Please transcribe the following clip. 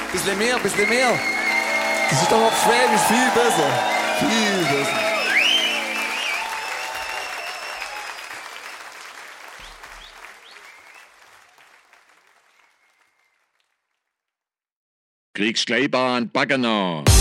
Bisschen mehr, bisschen mehr. Das ist doch auf Schwäbisch viel besser. Viel besser. Kriegst gleich Bar an Baggerner.